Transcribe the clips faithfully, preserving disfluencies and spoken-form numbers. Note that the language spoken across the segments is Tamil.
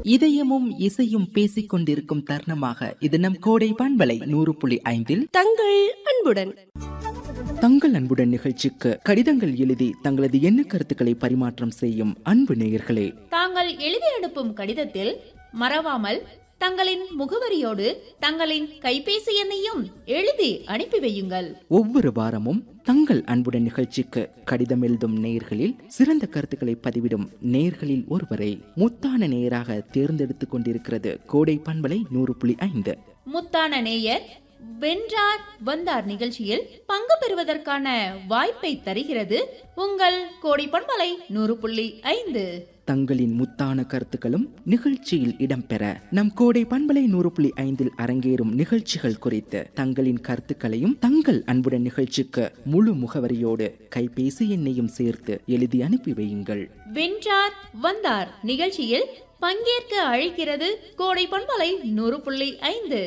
இதயமும் இசையும் பேசிக் கொண்டிருக்கும் தருணமாக இது நம் கோடை பண்பலை நூறு புள்ளி ஐந்தில் தங்கள் அன்புடன் தங்கள் அன்புடன் நிகழ்ச்சிக்கு கடிதங்கள் எழுதி தங்களது எண்ண கருத்துக்களை பரிமாற்றம் செய்யும் அன்பு நேயர்களே, தாங்கள் எழுதி அனுப்பும் கடிதத்தில் மறவாமல் தங்களின் முகவரியோடு தங்களின் கைபேசி எண்ணையும் எழுதி அனுப்பி வையுங்கள். ஒவ்வொரு வாரமும் தங்கள் அன்புடன் நிகழ்ச்சிக்கு கடிதம் எழுதும் நேயர்களில் சிறந்த கருத்துக்களை பதிவிடும் நேயர்களில் ஒருவரை முத்தான நேயராக தேர்ந்தெடுத்துக் கொண்டிருக்கிறது கோடை பண்பலை நூறு புள்ளி ஐந்து. முத்தான நேயர் வென்றார் வந்தார் நிகழ்ச்சியில் பங்கு பெறுவதற்கான வாய்ப்பை தருகிறது உங்கள் கோடை பண்பலை நூறு புள்ளி ஐந்து. தங்களின் முத்தான கருத்துக்களும் நிகழ்ச்சியில் இடம்பெற நம் கோடை பண்பலை நூறு புள்ளி ஐந்தில் அரங்கேறும் நிகழ்ச்சிகள் குறித்து தங்களின் கருத்துக்களையும் தங்கள் அன்புடன் நிகழ்ச்சிக்கு முழு முகவரியோடு கைபேசி எண்ணையும் சேர்த்து எழுதி அனுப்பி வையுங்கள். வென்றார் வந்தார் நிகழ்ச்சியில் பங்கேற்க அழைக்கிறது கோடை பண்பலை நூறு புள்ளி ஐந்து.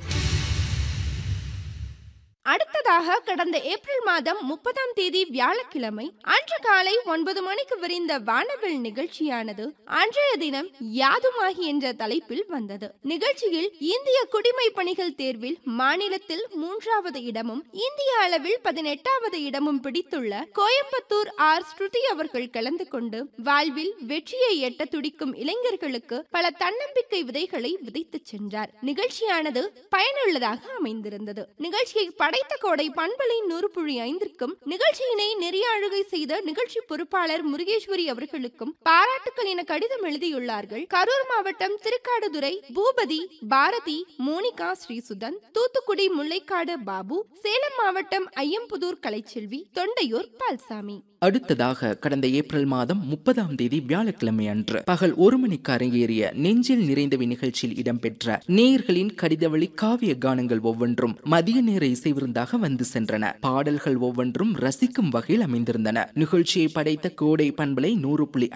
அடுத்ததாக கடந்த ஏப்ரல் மாதம் முப்பதாம் தேதி வியாழக்கிழமை அன்று காலை ஒன்பது மணிக்கு விரிந்த வானவில் நிகழ்ச்சியானது அன்றைய தினம் யாதுமாகி என்ற தலைப்பில் வந்தது. நிகழ்ச்சியில் இந்திய குடிமை பணிகள் தேர்வில் மாநிலத்தில் மூன்றாவது இடமும் இந்திய அளவில் பதினெட்டாவது இடமும் பிடித்துள்ள கோயம்புத்தூர் ஆர் ஸ்ருதி அவர்கள் கலந்து கொண்டு வாழ்வில் வெற்றியை எட்ட துடிக்கும் இளைஞர்களுக்கு பல தன்னம்பிக்கை விதைகளை விதைத்து சென்றார். நிகழ்ச்சியானது பயனுள்ளதாக அமைந்திருந்தது. நிகழ்ச்சியை படைத்த கோடை பண்பலை நூறு புள்ளி ஐந்திற்கும் நிகழ்ச்சியினை நெறியாழுகை செய்த நிகழ்ச்சி பொறுப்பாளர் முருகேஸ்வரி அவர்களுக்கும் பாராட்டுக்கள் என கடிதம் எழுதியுள்ளார்கள். கரூர் மாவட்டம் திருக்காடுதுறை பூபதி, பாரதி, மோனிகா, ஸ்ரீசுதன், தூத்துக்குடி முல்லைக்காடு பாபு, சேலம் மாவட்டம் ஐயம்புதூர் கலைச்செல்வி, தொண்டையூர் பால்சாமி. அடுத்ததாக கடந்த ஏப்ரல் மாதம் முப்பதாம் தேதி வியாழக்கிழமை அன்று பகல் ஒரு மணிக்கு அரங்கேறிய நெஞ்சில் நிறைந்தவை நிகழ்ச்சியில் இடம்பெற்ற நேயர்களின் கடிதவழி காவிய கானங்கள் ஒவ்வொன்றும் மதிய நேர இசை விருந்தாக வந்து சென்றன. பாடல்கள் ஒவ்வொன்றும் ரசிக்கும் வகையில் அமைந்திருந்தன. நிகழ்ச்சியை படைத்த கோடை பண்பலை நூறு புள்ளி